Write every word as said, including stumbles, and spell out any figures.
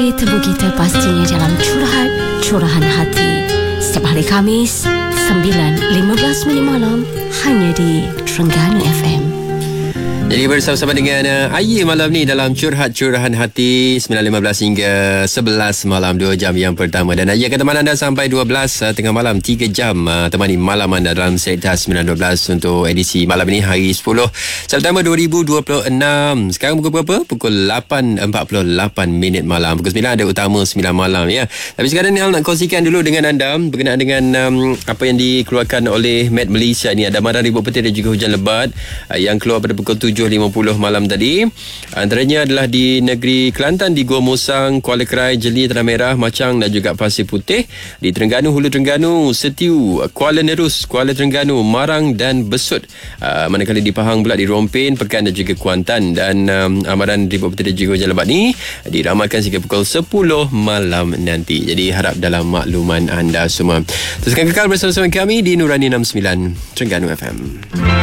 Temu kita pastinya dalam Curahat Curahan Hati setiap hari Khamis sembilan lima belas minit malam hanya di Terengganu F M. Jadi bersama-sama dengan uh, Ayi malam ni dalam Curhat Curahan Hati sembilan lima belas hingga sebelas malam, dua jam yang pertama. Dan Ayi akan temani anda sampai dua belas uh, tengah malam, tiga jam uh, temani malam anda dalam Sekta sembilan dua belas untuk edisi malam ini hari sepuluh September dua ribu dua puluh enam. Sekarang pukul berapa? Pukul lapan empat puluh lapan minit malam. Pukul sembilan ada utama sembilan malam ya. Tapi sekarang ni Al nak kongsikan dulu dengan anda berkenaan dengan um, apa yang dikeluarkan oleh Met Malaysia ni. Ada amaran ribut petir dan juga hujan lebat uh, yang keluar pada pukul tujuh lima puluh malam tadi. Antaranya adalah di negeri Kelantan, di Gua Musang, Kuala Kerai, Jeli, Tanah Merah, Machang dan juga Pasir Putih. Di Terengganu, Hulu Terengganu, Setiu, Kuala Nerus, Kuala Terengganu, Marang dan Besut. Uh, manakala di Pahang pula di Rompin, Pekan dan juga Kuantan. Dan um, amaran ribut petir dan juga hujan lebat ni diramalkan sehingga pukul sepuluh malam nanti. Jadi harap dalam makluman anda semua. Teruskan kekal bersama-sama kami di Nurani enam puluh sembilan Terengganu F M.